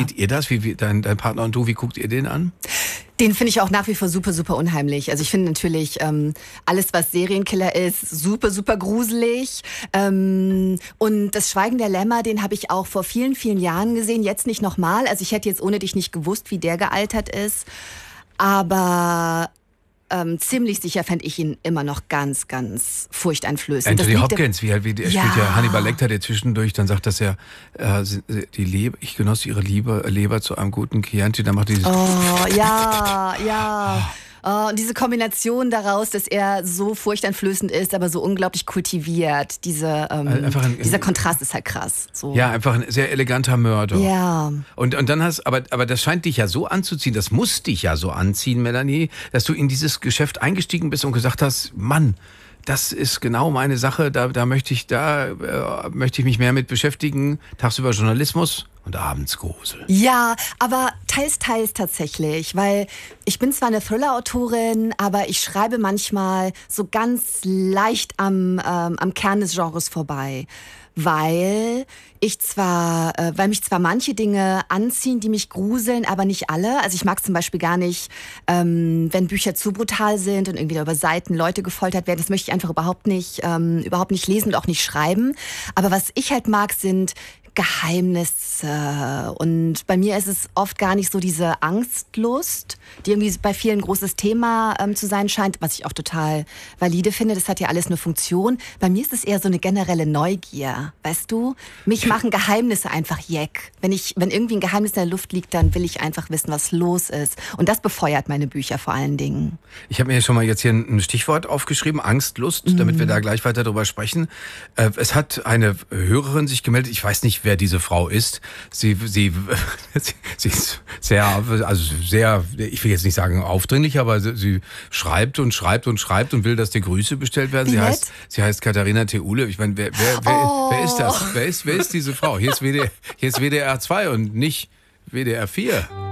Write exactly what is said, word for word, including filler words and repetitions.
seht ihr das? Wie, wie dein, dein Partner und du, wie guckt ihr den an? Den finde ich auch nach wie vor super, super unheimlich. Also ich finde natürlich ähm, alles, was Serienkiller ist, super, super gruselig. Ähm, und das Schweigen der Lämmer, den habe ich auch vor vielen, vielen Jahren gesehen. Jetzt nicht nochmal. Also ich hätte jetzt ohne dich nicht gewusst, wie der gealtert ist. Aber ähm, ziemlich sicher fände ich ihn immer noch ganz, ganz furchteinflößend. Anthony Hopkins, wie, wie, er ja. spielt ja Hannibal Lecter, der zwischendurch dann sagt, dass er äh, die Leber, ich genoss ihre Liebe, Leber zu einem guten Chianti, dann macht er dieses... Oh, ja, ja. Oh, und diese Kombination daraus, dass er so furchteinflößend ist, aber so unglaublich kultiviert. Diese, ähm, ein, dieser Kontrast ist halt krass. So. Ja, einfach ein sehr eleganter Mörder. Ja. Und, und dann hast, aber, aber das scheint dich ja so anzuziehen, das muss dich ja so anziehen, Melanie, dass du in dieses Geschäft eingestiegen bist und gesagt hast, Mann, das ist genau meine Sache, da, da möchte ich, da äh, möchte ich mich mehr mit beschäftigen. Tagsüber Journalismus und abends Grusel. Ja, aber teils, teils tatsächlich, weil ich bin zwar eine Thriller-Autorin, aber ich schreibe manchmal so ganz leicht am, ähm, am Kern des Genres vorbei. Weil ich zwar, äh, weil mich zwar manche Dinge anziehen, die mich gruseln, aber nicht alle. Also ich mag zum Beispiel gar nicht, ähm, wenn Bücher zu brutal sind und irgendwie da über Seiten Leute gefoltert werden. Das möchte ich einfach überhaupt nicht, ähm, überhaupt nicht lesen und auch nicht schreiben. Aber was ich halt mag, sind Geheimnisse. Und bei mir ist es oft gar nicht so diese Angstlust, die irgendwie bei vielen ein großes Thema ähm, zu sein scheint, was ich auch total valide finde. Das hat ja alles eine Funktion. Bei mir ist es eher so eine generelle Neugier, weißt du? Mich machen Geheimnisse einfach jeck. Wenn ich, wenn irgendwie ein Geheimnis in der Luft liegt, dann will ich einfach wissen, was los ist. Und das befeuert meine Bücher vor allen Dingen. Ich habe mir schon mal jetzt hier ein Stichwort aufgeschrieben, Angstlust, mhm. damit wir da gleich weiter drüber sprechen. Äh, es hat eine Hörerin sich gemeldet, ich weiß nicht, wer diese Frau ist. Sie, sie, sie ist sehr, also sehr, ich will jetzt nicht sagen aufdringlich, aber sie schreibt und schreibt und schreibt und will, dass die Grüße bestellt werden. Sie heißt, sie heißt Katharina Theule. Ich meine, wer, wer, wer, oh. wer ist das? Wer ist, wer ist diese Frau? Hier ist W D R, hier ist W D R zwei und nicht W D R vier.